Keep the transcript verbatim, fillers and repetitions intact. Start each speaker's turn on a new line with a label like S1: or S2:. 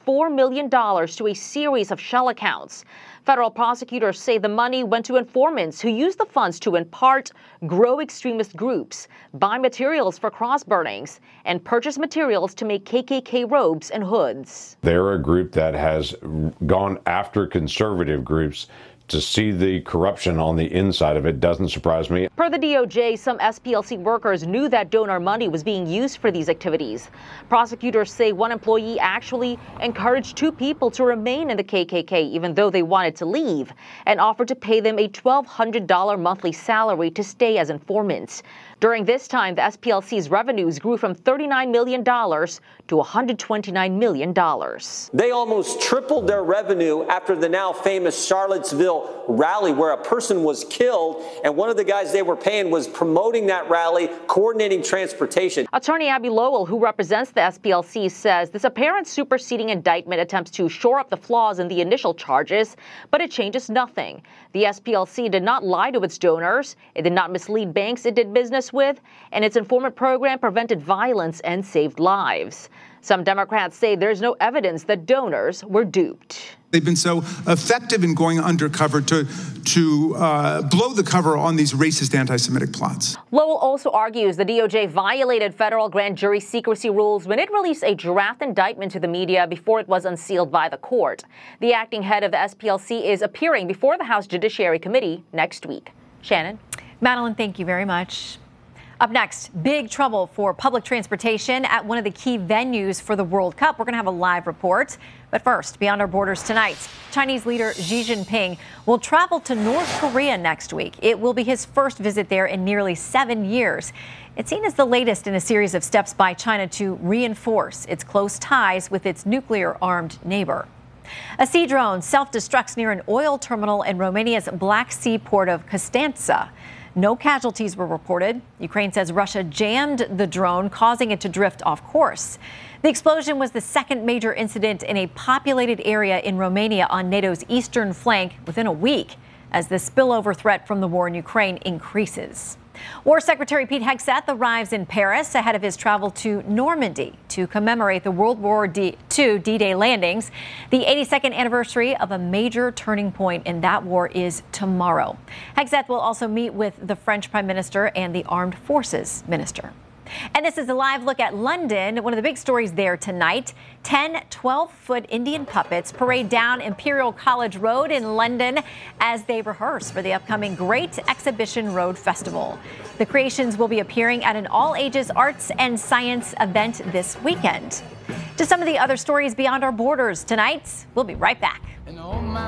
S1: four million dollars to a series of shell accounts. Federal prosecutors say the money went to informants who used the funds to, in part, grow extremist groups, buy materials for cross burnings, and purchase materials to make K K K robes and hoods.
S2: They're a group that has gone after conservative groups. To see the corruption on the inside of it doesn't surprise me.
S1: Per the D O J, some S P L C workers knew that donor money was being used for these activities. Prosecutors say one employee actually encouraged two people to remain in the K K K even though they wanted to leave, and offered to pay them a twelve hundred dollars monthly salary to stay as informants. During this time, the S P L C's revenues grew from thirty-nine million dollars to one hundred twenty-nine million dollars.
S3: They almost tripled their revenue after the now famous Charlottesville rally where a person was killed, and one of the guys they were paying was promoting that rally, coordinating transportation.
S1: Attorney Abby Lowell, who represents the S P L C, says this apparent superseding indictment attempts to shore up the flaws in the initial charges, but it changes nothing. The S P L C did not lie to its donors, it did not mislead banks it did business with, and its informant program prevented violence and saved lives. Some Democrats say there's no evidence that donors were duped.
S4: They've been so effective in going undercover to, to uh, blow the cover on these racist anti-Semitic plots.
S1: Lowell also argues the D O J violated federal grand jury secrecy rules when it released a draft indictment to the media before it was unsealed by the court. The acting head of the S P L C is appearing before the House Judiciary Committee next week. Shannon?
S5: Madeline, thank you very much. Up next, big trouble for public transportation at one of the key venues for the World Cup. We're going to have a live report. But first, beyond our borders tonight, Chinese leader Xi Jinping will travel to North Korea next week. It will be his first visit there in nearly seven years. It's seen as the latest in a series of steps by China to reinforce its close ties with its nuclear-armed neighbor. A sea drone self-destructs near an oil terminal in Romania's Black Sea port of Constanța. No casualties were reported. Ukraine says Russia jammed the drone, causing it to drift off course. The explosion was the second major incident in a populated area in Romania on NATO's eastern flank within a week, as the spillover threat from the war in Ukraine increases. War Secretary Pete Hegseth arrives in Paris ahead of his travel to Normandy to commemorate the World War Two D-Day landings. The eighty-second anniversary of a major turning point in that war is tomorrow. Hegseth will also meet with the French Prime Minister and the Armed Forces Minister. And this is a live look at London. One of the big stories there tonight, ten twelve-foot Indian puppets parade down Imperial College Road in London as they rehearse for the upcoming Great Exhibition Road Festival. The creations will be appearing at an all-ages arts and science event this weekend. To some of the other stories beyond our borders tonight, we'll be right back.